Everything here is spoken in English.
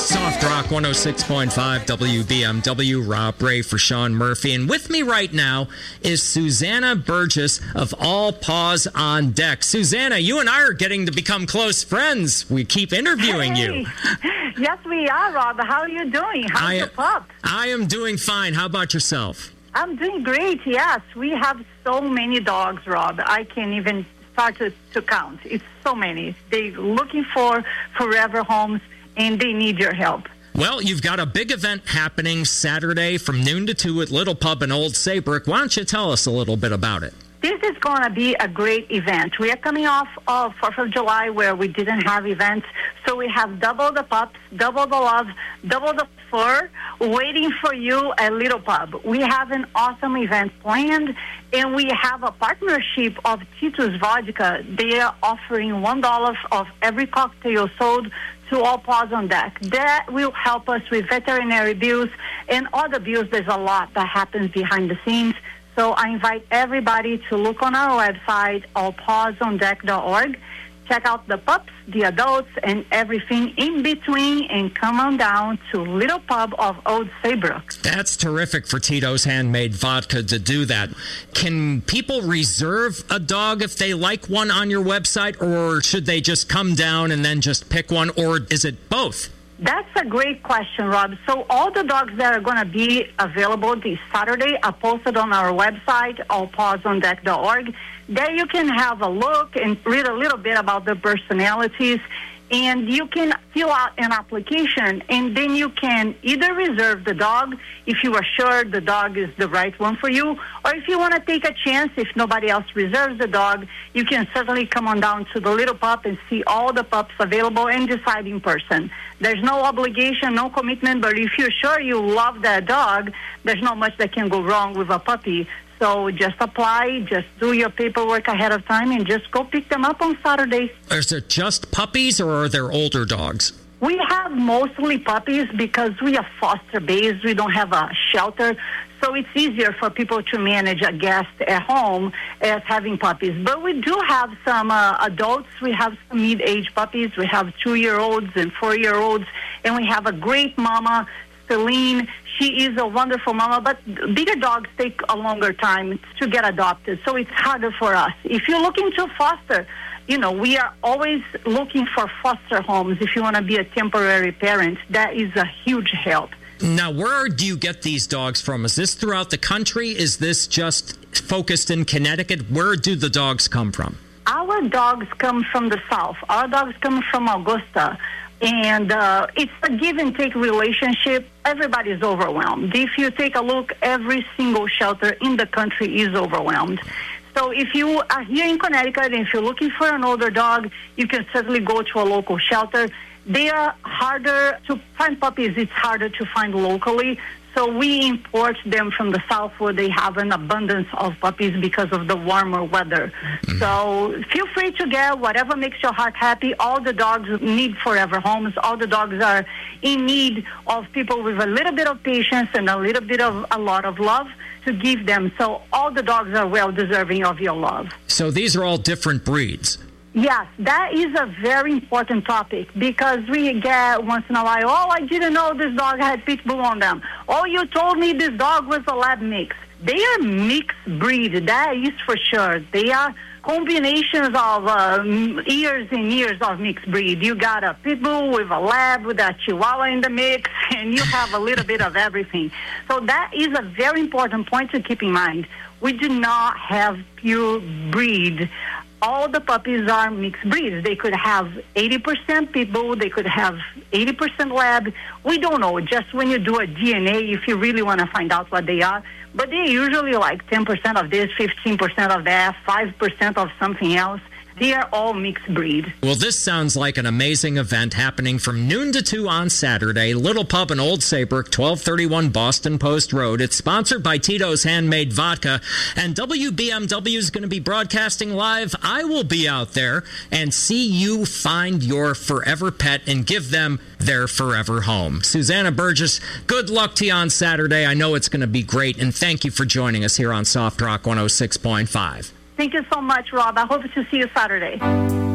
Soft Rock 106.5 WBMW, Rob Ray for Sean Murphy. And with me right now is Susanna Burgess of All Paws on Deck. Susanna, you and I are getting to become close friends. We keep interviewing you. Yes, we are, Rob. How are you doing? How's your pup? I am doing fine. How about yourself? I'm doing great, yes. We have so many dogs, Rob. I can't even start to count. It's so many. They're looking for forever homes, and they need your help. Well, you've got a big event happening Saturday from noon to 2 at Little Pub in Old Saybrook. Why don't you tell us a little bit about it? This is going to be a great event. We are coming off of 4th of July where we didn't have events. So we have double the pups, double the love, double the fur waiting for you at Little Pub. We have an awesome event planned, and we have a partnership of Tito's Vodka. They are offering $1 of every cocktail sold to All Paws on Deck. That will help us with veterinary bills and other bills. There's a lot that happens behind the scenes. So I invite everybody to look on our website, allpawsondeck.org. Check out the pups, the adults, and everything in between, and come on down to Little Pub of Old Saybrook. That's terrific for Tito's Handmade Vodka to do that. Can people reserve a dog if they like one on your website, or should they just come down and then just pick one, or is it both? That's a great question, Rob. So all the dogs that are going to be available this Saturday are posted on our website, allpawsondeck.org. There you can have a look and read a little bit about their personalities, and you can fill out an application, and then you can either reserve the dog if you are sure the dog is the right one for you, or if you want to take a chance, if nobody else reserves the dog, you can certainly come on down to the Little Pup and see all the pups available and decide in person. There's no obligation, no commitment, but if you're sure you love that dog, there's not much that can go wrong with a puppy. So just apply, just do your paperwork ahead of time, and just go pick them up on Saturdays. Is it just puppies, or are there older dogs? We have mostly puppies because we are foster-based. We don't have a shelter. So it's easier for people to manage a guest at home as having puppies. But we do have some adults. We have some mid-age puppies. We have 2-year-olds and 4-year-olds. And we have a great mama, Celine. She is a wonderful mama, but bigger dogs take a longer time to get adopted, so it's harder for us. If you're looking to foster, we are always looking for foster homes. If you want to be a temporary parent, that is a huge help. Now, where do you get these dogs from? Is this throughout the country? Is this just focused in Connecticut? Where do the dogs come from? Our dogs come from the South. Our dogs come from Augusta. And it's a give-and-take relationship. Everybody's overwhelmed. If you take a look, every single shelter in the country is overwhelmed. So if you are here in Connecticut and if you're looking for an older dog, you can certainly go to a local shelter. They are harder to find puppies. It's harder to find locally. So we import them from the South where they have an abundance of puppies because of the warmer weather. Mm-hmm. So feel free to get whatever makes your heart happy. All the dogs need forever homes. All the dogs are in need of people with a little bit of patience and a lot of love to give them. So all the dogs are well deserving of your love. So these are all different breeds. Yes, that is a very important topic because we get once in a while, I didn't know this dog had pit bull on them. You told me this dog was a lab mix. They are mixed breed, that is for sure. They are combinations of years and years of mixed breed. You got a pit bull with a lab with a chihuahua in the mix, and you have a little bit of everything. So that is a very important point to keep in mind. We do not have pure breed. All the puppies are mixed breeds. They could have 80% pit bull. They could have 80% lab. We don't know. Just when you do a DNA, if you really want to find out what they are. But they're usually like 10% of this, 15% of that, 5% of something else. They are all mixed breed. Well, this sounds like an amazing event happening from noon to 2 on Saturday. Little Pub in Old Saybrook, 1231 Boston Post Road. It's sponsored by Tito's Handmade Vodka, and WBMW is going to be broadcasting live. I will be out there and see you find your forever pet and give them their forever home. Susanna Burgess, good luck to you on Saturday. I know it's going to be great, and thank you for joining us here on Soft Rock 106.5. Thank you so much, Rob. I hope to see you Saturday.